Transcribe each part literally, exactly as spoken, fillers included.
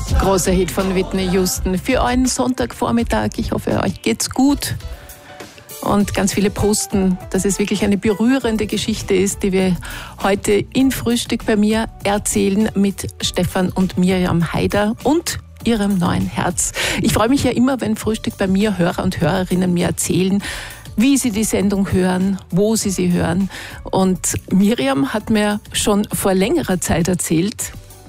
Großer Hit von Whitney Houston für einen Sonntagvormittag. Ich hoffe, euch geht's gut. Und ganz viele posten, dass es wirklich eine berührende Geschichte ist, die wir heute in Frühstück bei mir erzählen mit Stefan und Miriam Haider und ihrem neuen Herz. Ich freue mich ja immer, wenn Frühstück bei mir Hörer und Hörerinnen mir erzählen, wie sie die Sendung hören, wo sie sie hören. Und Miriam hat mir schon vor längerer Zeit erzählt,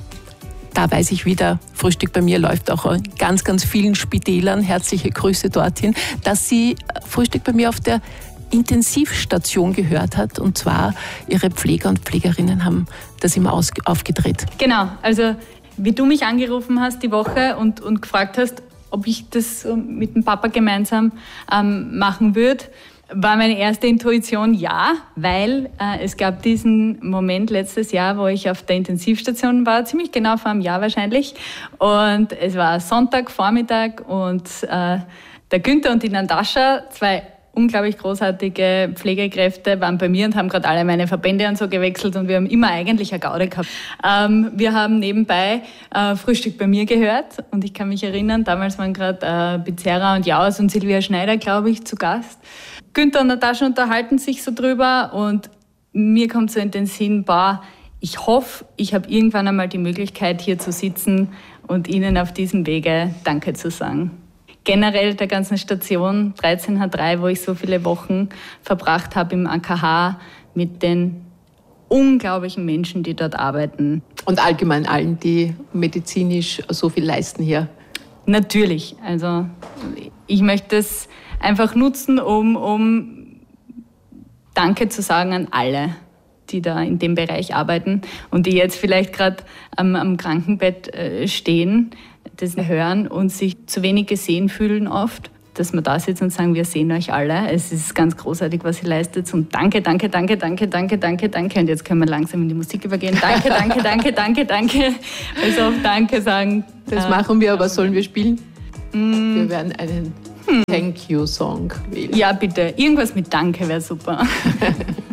da weiß ich wieder, Frühstück bei mir läuft auch in ganz, ganz vielen Spitälern. Herzliche Grüße dorthin, dass sie Frühstück bei mir auf der Intensivstation gehört hat. Und zwar ihre Pfleger und Pflegerinnen haben das immer aus, aufgedreht. Genau, also wie du mich angerufen hast die Woche und, und gefragt hast, ob ich das mit dem Papa gemeinsam ähm, machen würde, war meine erste Intuition ja, weil äh, es gab diesen Moment letztes Jahr, wo ich auf der Intensivstation war, ziemlich genau vor einem Jahr wahrscheinlich. Und es war Sonntagvormittag und äh, der Günther und die Natascha, zwei unglaublich großartige Pflegekräfte, waren bei mir und haben gerade alle meine Verbände und so gewechselt und wir haben immer eigentlich eine Gaude gehabt. Ähm, wir haben nebenbei äh, Frühstück bei mir gehört und ich kann mich erinnern, damals waren gerade äh, Becerra und Jaus und Silvia Schneider, glaube ich, zu Gast. Günther und Natascha unterhalten sich so drüber und mir kommt so in den Sinn, boah, ich hoffe, ich habe irgendwann einmal die Möglichkeit, hier zu sitzen und Ihnen auf diesem Wege Danke zu sagen. Generell der ganzen Station dreizehn H drei, wo ich so viele Wochen verbracht habe im A K H mit den unglaublichen Menschen, die dort arbeiten. Und allgemein allen, die medizinisch so viel leisten hier. Natürlich. Also ich möchte es einfach nutzen, um, um Danke zu sagen an alle, die da in dem Bereich arbeiten und die jetzt vielleicht gerade am, am Krankenbett äh, stehen, das hören und sich zu wenig gesehen fühlen oft, dass wir da sitzen und sagen, wir sehen euch alle. Es ist ganz großartig, was ihr leistet. Und danke, danke, danke, danke, danke, danke, danke. Und jetzt können wir langsam in die Musik übergehen. Danke, danke, danke, danke, danke. Also auf Danke sagen. Das machen wir, aber sollen wir spielen? Mm. Wir werden einen hm. Thank You Song wählen. Ja, bitte. Irgendwas mit Danke wäre super.